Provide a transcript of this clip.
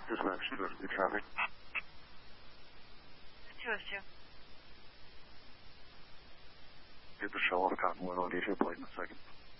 Dispatch 202 traffic. 202. Get the shell off Cottonwood. I'll get you a plate in a second.